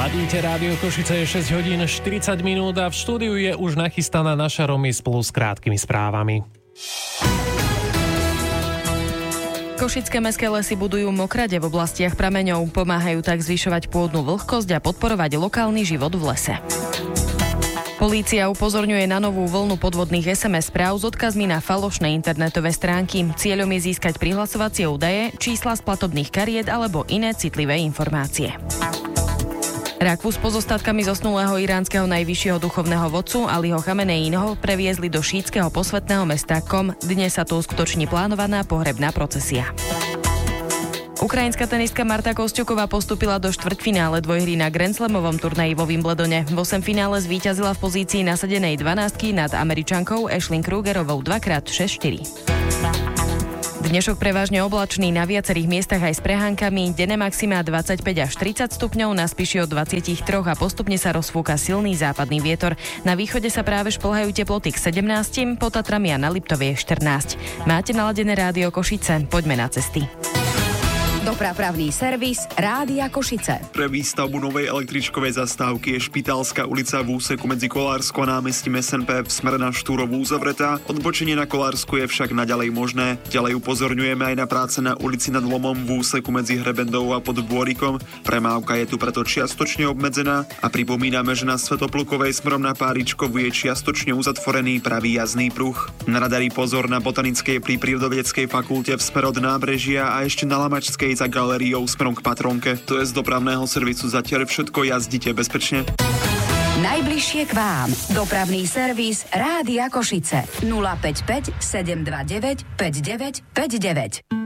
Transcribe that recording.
Ladíte Rádio Košice, je 6 hodín 40 minút a v štúdiu je už nachystaná naša Romy spolu s krátkými správami. Košické mestské lesy budujú mokrade v oblastiach prameňov, pomáhajú tak zvyšovať pôdnu vlhkosť a podporovať lokálny život v lese. Polícia upozorňuje na novú vlnu podvodných SMS správ s odkazmi na falošné internetové stránky. Cieľom je získať prihlasovacie údaje, čísla z platobných kariet alebo iné citlivé informácie. Rakvu s pozostatkami zosnulého iránskeho najvyššieho duchovného vodcu Aliho Chameneího previezli do šítskeho posvätného mesta Kom. Dnes sa tu uskutoční plánovaná pohrebná procesia. Ukrajinská tenistka Marta Kosťuková postúpila do štvrťfinále dvojhry na Grand Slamovom turnaji vo Wimbledone. V 8-finále zvíťazila v pozícii nasadenej 12 nad Američankou Ashley Krugerovou 2x6-4. Dnešok prevažne oblačný, na viacerých miestach aj s prehánkami, denné maxima 25 až 30 stupňov, na Spiši od 23 a postupne sa rozfúka silný západný vietor. Na východe sa práve šplhajú teploty k 17, pod Tatrami a na Liptove je 14. Máte naladené Rádio Košice, poďme na cesty. Dopravný servis Rádia Košice. Pre výstavbu novej električkovej zastávky je Špitálska ulica v úseku medzi Kolárskou a námestím SNP v smere na Štúrovú uzavretá. Odbočenie na Kolársku je však naďalej možné. Ďalej upozorňujeme aj na práce na ulici Nad Lomom v úseku medzi Hrebendou a pod Bôrikom. Premávka je tu preto čiastočne obmedzená a pripomíname, že na Svätoplukovej smerom na Páričkovu je čiastočne uzatvorený pravý jazdný pruh. Na radari pozor na Botanickej pri Prírodovedeckej fakulte v smer od Nábrežia a ešte na Lamačskej za galériou smerom k Patronke. To je z dopravného servisu zatiaľ všetko, jazdite bezpečne. Najbližšie k vám. Dopravný servis Rádia Košice. 055 729 5959.